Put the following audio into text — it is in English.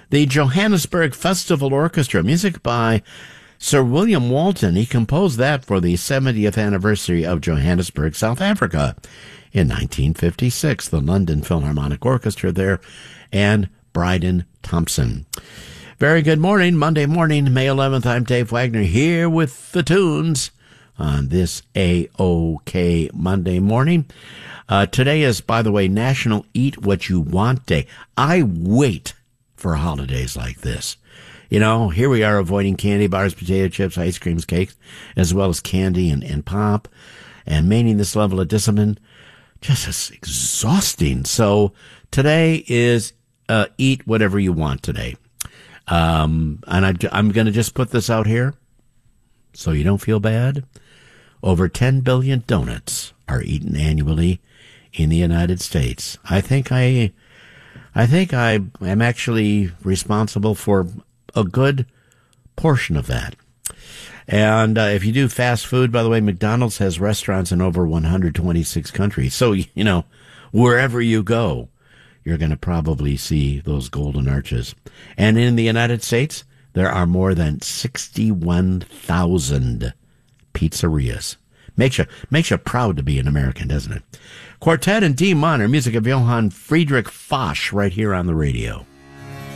The Johannesburg Festival Orchestra, music by Sir William Walton. He composed that for the 70th anniversary of Johannesburg, South Africa in 1956. The London Philharmonic Orchestra there, and Bryden Thompson. Very good morning, Monday morning, May 11th. I'm Dave Wagner here with the tunes on this A-OK Monday morning. Today is, by the way, National Eat What You Want Day. I wait for holidays like this. You know, here we are avoiding candy bars, potato chips, ice creams, cakes, as well as candy and pop, and maintaining this level of discipline just is exhausting. So today is eat whatever you want today. And I'm going to just put this out here so you don't feel bad. Over 10 billion donuts are eaten annually in the United States. I think I am actually responsible for a good portion of that. And if you do fast food, by the way, McDonald's has restaurants in over 126 countries. So, you know, wherever you go, you're going to probably see those golden arches. And in the United States, there are more than 61,000 pizzerias. Makes you proud to be an American, doesn't it? Quartet in D minor, music of Johann Friedrich Foch, right here on the radio.